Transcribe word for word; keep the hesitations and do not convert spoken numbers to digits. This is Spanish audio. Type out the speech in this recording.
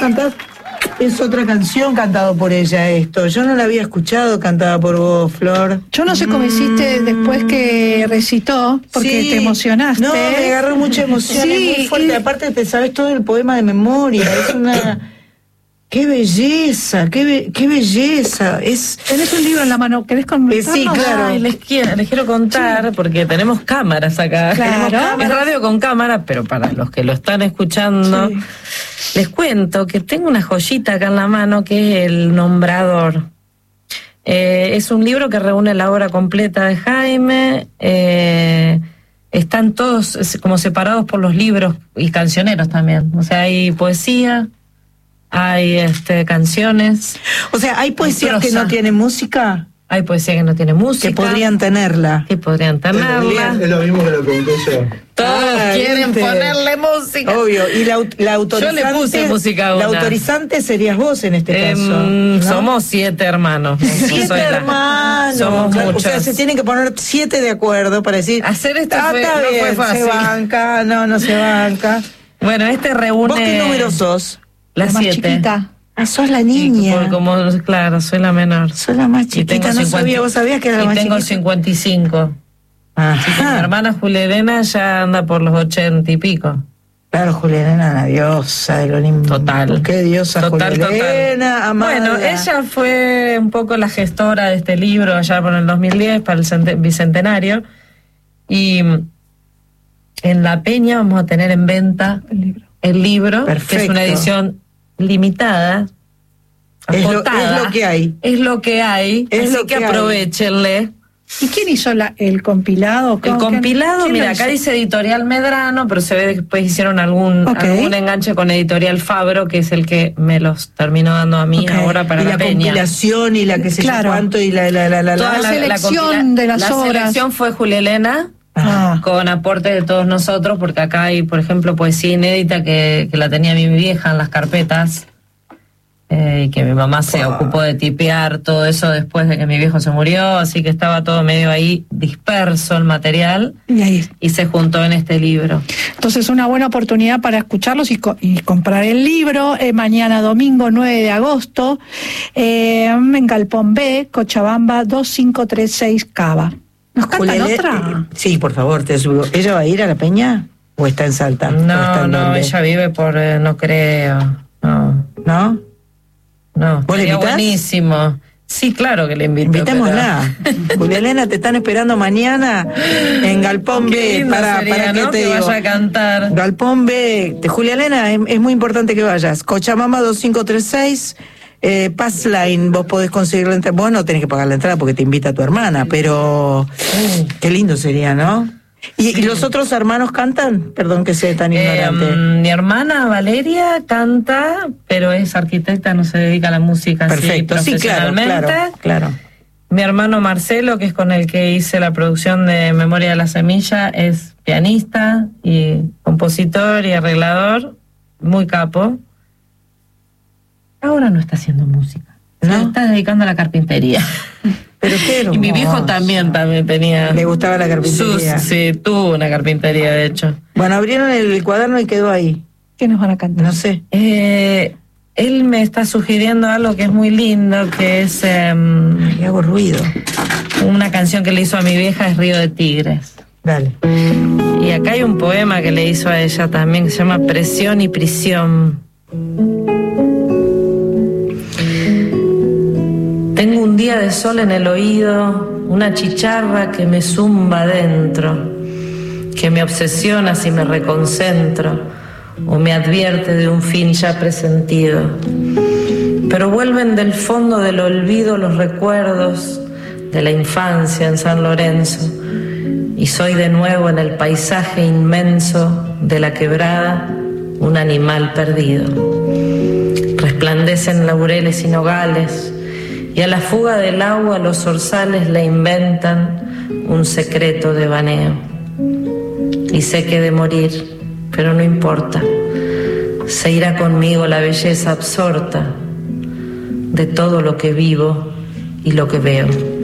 cantás, es otra canción cantado por ella esto. Yo no la había escuchado cantada por vos, Flor. Yo no sé cómo hiciste Mm. después que recitó, porque Sí. te emocionaste. No, me agarró mucha emoción, Sí, es muy fuerte. y- Aparte te sabes todo el poema de memoria, es una... ¡Qué belleza! ¡Qué, be- qué belleza! Es... Tenés un libro en la mano, ¿querés comentarnos? Sí, claro. Ay, les quiero, les quiero contar, porque tenemos cámaras acá. Claro. Tenemos cámaras. Es radio con cámara, pero para los que lo están escuchando, Sí. les cuento que tengo una joyita acá en la mano que es El Nombrador. Eh, es un libro que reúne la obra completa de Jaime. Eh, están todos eh, como separados por los libros y cancioneros también. O sea, hay poesía, hay este canciones, O sea, hay poesías que prosa. no tienen música, hay poesía que no tiene música. que podrían tenerla. que podrían tenerla. Es lo mismo que lo pregunté yo. Todos Ah, quieren ¿viste? ponerle música. Obvio, y la, au- la autorizante... Yo le puse música a La una. autorizante serías vos en este Em, caso, ¿no? Somos siete hermanos. No Siete soy la- hermanos. Somos Claro, muchos. O sea, se tienen que poner siete de acuerdo para decir... Hacer esto "Ah, fue- está no fue bien, fácil". se banca, no, no se banca. Bueno, este reúne. ¿Vos qué número sos? La La más siete. chiquita. Ah, sos la Sí, niña. por- como, claro, soy la menor. Sos la más Y chiquita, tengo no cincuenta sabía, vos sabías que era la y más tengo chiquita. cincuenta y cinco. Mi Ajá. hermana Julia Elena ya anda por los ochenta y pico. Claro, Juliana, una diosa del Olimpo. Total. Qué diosa Total, Juliana, total. amada. Bueno, ella fue un poco la gestora de este libro allá por el dos mil diez, para el cente- bicentenario. Y en La Peña vamos a tener en venta El libro. el libro, que es Perfecto. una edición limitada, Es lo- acotada. es lo que hay. Es lo que hay, Es así lo que, que hay. aprovechenle. ¿Y quién hizo la, el compilado? El ¿Cómo- compilado, quién lo mira, acá hizo? dice Editorial Medrano, pero se ve que después hicieron algún, Ok. algún enganche con Editorial Fabro, que es el que me los terminó dando a mí Ok. ahora para y la, la Peña. compilación y la que se Claro. cuánto y la la la la, Toda la. la selección de las la obras. selección fue Julia Elena, Ah. con aporte de todos nosotros, porque acá hay, por ejemplo, poesía inédita que, que la tenía mi vieja en las carpetas, eh, y que mi mamá se Ah. ocupó de tipear todo eso después de que mi viejo se murió, así que estaba todo medio ahí disperso el material, Y ahí. y se juntó en este libro. Entonces, una buena oportunidad para escucharlos y, co- y comprar el libro. Eh, mañana domingo nueve de agosto, eh, en Galpón B, Cochabamba dos cinco tres seis Cava. ¿Nos cantan Juliana- otra? eh, Sí, por favor, te subo. ¿Ella va a ir a la Peña? ¿O está en Salta? ¿O está No, en no, dónde? ella vive por, eh, no creo, no, ¿No? no, ¿Vos le sería invitás? buenísimo. Sí, claro que le invito. Invitémosla. Julia Elena, te están esperando mañana en Galpón Qué B. lindo Para, sería, para ¿no? que te que digo. vaya a cantar. Galpón B. De Julia Elena, es, es muy importante que vayas. Cochabamba dos cinco tres seis. Eh, Passline, vos podés conseguir la entrada. Vos no tenés que pagar la entrada porque te invita tu hermana, pero qué lindo sería, ¿no? ¿Y, y los otros hermanos cantan? Perdón que sea tan Eh, ignorante. mi hermana Valeria canta, pero es arquitecta, no se dedica a la música así Perfecto, sí, claro, profesionalmente. claro, claro. Mi hermano Marcelo, que es con el que hice la producción de Memoria de la Semilla, es pianista y compositor y arreglador, muy capo. Ahora no está haciendo música, ¿No? se está dedicando a la carpintería. Pero qué Y mi viejo hermoso. también también tenía. Le gustaba la carpintería. Sus- sí, tuvo una carpintería, de hecho. Bueno, abrieron el cuaderno y quedó ahí. ¿Qué nos van a cantar? No sé. Eh, él me está sugiriendo algo que es muy lindo, que es em, Y hago ruido. una canción que le hizo a mi vieja, es Río de Tigres. Dale. Y acá hay un poema que le hizo a ella también, que se llama Presión y Prisión. Tengo un día de sol en el oído, una chicharra que me zumba adentro, que me obsesiona si me reconcentro o me advierte de un fin ya presentido. Pero vuelven del fondo del olvido los recuerdos de la infancia en San Lorenzo, y soy de nuevo en el paisaje inmenso de la quebrada un animal perdido. Resplandecen laureles y nogales, y a la fuga del agua los zorzales le inventan un secreto de baneo. Y sé que he de morir, pero no importa, se irá conmigo la belleza absorta de todo lo que vivo y lo que veo.